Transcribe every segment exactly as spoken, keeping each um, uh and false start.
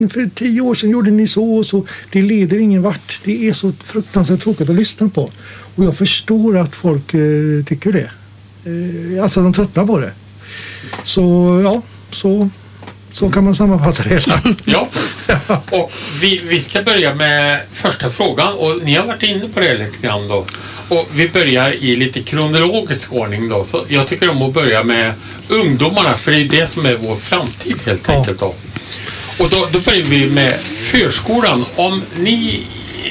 för tio år sedan gjorde ni så och så. Det leder ingen vart. Det är så fruktansvärt tråkigt att lyssna på. Och jag förstår att folk eh, tycker det. Eh, alltså de tröttnar på det. Så ja, så, så kan man sammanfatta det hela. Ja, och vi, vi ska börja med första frågan. Och ni har varit inne på det lite grann då. Och vi börjar i lite kronologisk ordning då. Så jag tycker om att börja med ungdomarna. För det är det som är vår framtid helt ja. enkelt då. Och då, då börjar vi med förskolan. Om ni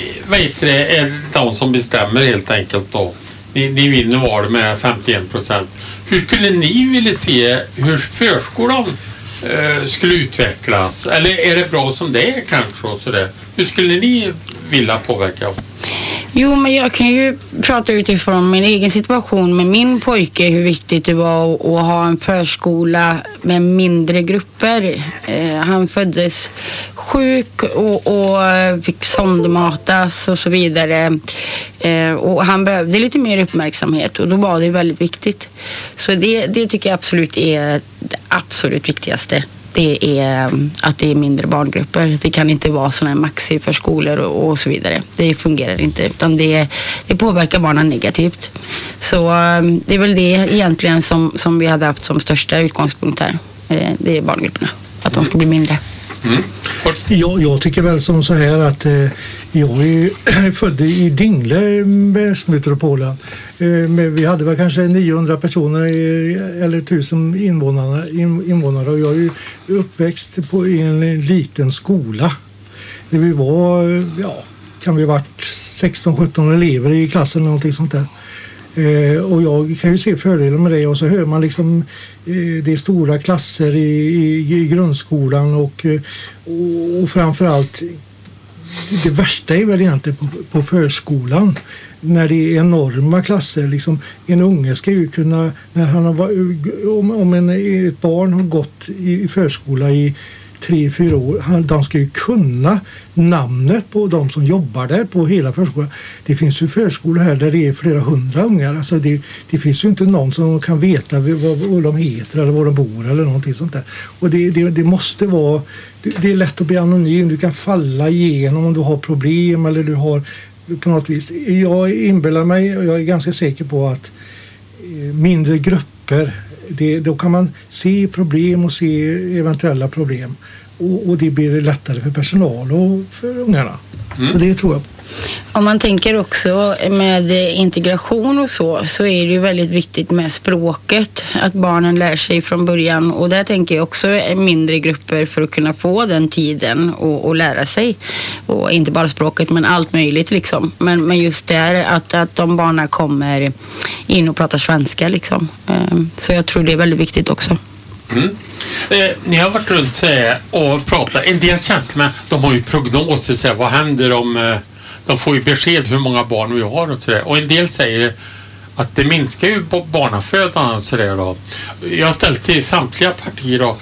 vet det är de som bestämmer helt enkelt då. Ni, ni vinner valet med femtioen procent. Hur skulle ni vilja se hur förskolan eh, skulle utvecklas? Eller är det bra som det är kanske? Och så där? Hur skulle ni vilja påverka? Jo, men jag kan ju prata utifrån min egen situation med min pojke, hur viktigt det var att, att ha en förskola med mindre grupper. Eh, han föddes sjuk och, och fick sondmatas och så vidare. Eh, och han behövde lite mer uppmärksamhet och då var det väldigt viktigt. Så det, det tycker jag absolut är det absolut viktigaste. Det är att det är mindre barngrupper. Det kan inte vara sådana här maxi-förskolor och, och så vidare. Det fungerar inte, utan det, det påverkar barnen negativt. Så det är väl det egentligen som, som vi hade haft som största utgångspunkt här. Det är barngrupperna, att de ska bli mindre. Mm. Jag, jag tycker väl som så här att eh, jag är född i Dingle, Metropolen. Eh, men vi hade väl kanske niohundra personer eh, eller tusen invånare, in, invånare och jag är ju uppväxt på i en liten skola. Det vi var, ja, kan vi varit sexton sjutton elever i klassen eller någonting sånt där. Eh, och jag kan ju se fördelen med det och så hör man liksom eh, det är stora klasser i, i, i grundskolan och, och, och framförallt det värsta är väl egentligen på, på förskolan när det är enorma klasser liksom, en unge ska ju kunna när han har, om, om en, ett barn har gått i, i förskola i tre, fyra år, han, de ska ju kunna namnet på de som jobbar där på hela förskolan. Det finns ju förskolor här där det är flera hundra ungar. Alltså det, det finns ju inte någon som kan veta vad, vad de heter eller var de bor eller någonting sånt där. Och det, det, det måste vara, det är lätt att bli anonym. Du kan falla igenom om du har problem eller du har på något vis. Jag inbillar mig och jag är ganska säker på att mindre grupper, det, då kan man se problem och se eventuella problem. Och, och det blir lättare för personal och för ungarna. Mm. Så det tror jag. Om man tänker också med integration och så, så är det ju väldigt viktigt med språket. Att barnen lär sig från början. Och där tänker jag också mindre grupper för att kunna få den tiden och, och lära sig. Och inte bara språket men allt möjligt liksom. Men, men just det att, att de barnen kommer in och pratar svenska liksom. Så jag tror det är väldigt viktigt också. Mm. Eh, ni har varit runt eh, och pratat. En del tjänstemän, de har ju prognoser, så här, vad händer om eh, de får ju besked hur många barn vi har och sådär. Och en del säger att det minskar ju på barnafödan och sådär då. Jag har ställt till samtliga partier då.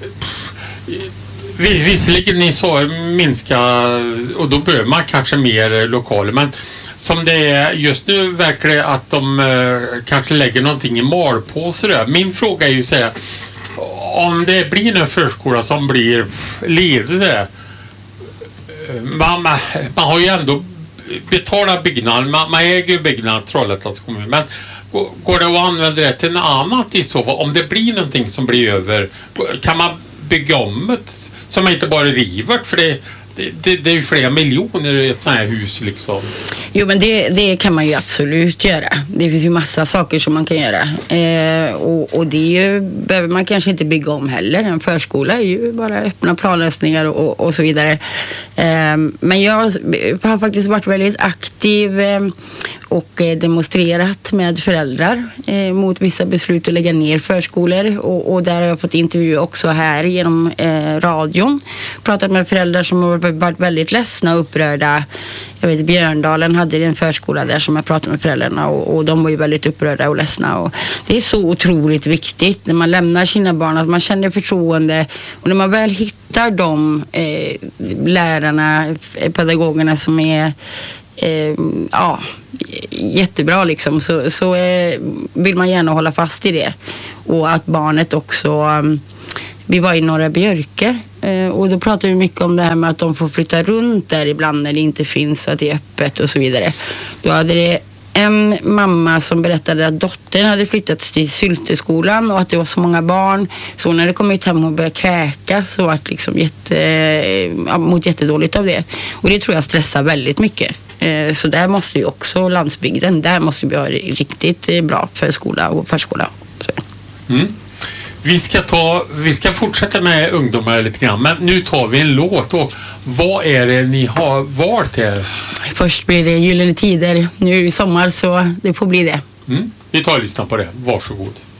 Vis, visserligen ni så minska och då behöver man kanske mer lokaler, men som det är just nu verkar det att de eh, kanske lägger någonting i malpåse där. Min fråga är ju så här, om det blir en förskola som blir ledig så här, man, man, man har ju ändå betalat byggnaden, man, man äger ju byggnaden Trollhättans kommun, men går, går det att använda det till något annat i så fall? Om det blir någonting som blir över, kan man bygga om det som inte bara river, för det Det, det, det är ju flera miljoner i ett sånt här hus liksom. Jo, men det, det kan man ju absolut göra. Det finns ju massa saker som man kan göra. Eh, och, och det är ju, behöver man kanske inte bygga om heller. En förskola är ju bara öppna planlösningar och, och så vidare. Eh, men jag har faktiskt varit väldigt aktiv eh, och demonstrerat med föräldrar eh, mot vissa beslut att lägga ner förskolor. Och, och där har jag fått intervju också här genom eh, radion. Pratat med föräldrar som har varit väldigt ledsna och upprörda. Jag vet, Björndalen hade en förskola där som jag pratade med föräldrarna och, och de var ju väldigt upprörda och ledsna. Och det är så otroligt viktigt när man lämnar sina barn att man känner förtroende, och när man väl hittar de eh, lärarna, pedagogerna som är eh, ja, jättebra liksom, så, så eh, vill man gärna hålla fast i det. Och att barnet också, vi var i Norra Björke Eh, och då pratar vi mycket om det här med att de får flytta runt där ibland när det inte finns, att det är öppet och så vidare. Då hade det en mamma som berättade att dottern hade flyttat till Sylteskolan och att det var så många barn. Så hon hade kommit hem och börjat kräkas och varit liksom jätte, ja, mått jättedåligt av det. Och det tror jag stressar väldigt mycket. Eh, så där måste ju också landsbygden, där måste vi ha riktigt bra förskola och förskola. Så. Mm. Vi ska, ta, vi ska fortsätta med ungdomar lite grann, men nu tar vi en låt. Och vad är det ni har valt här? Först blir det Gyllene Tider. Nu är det sommar så det får bli det. Mm. Vi tar och lyssnar på det. Varsågod.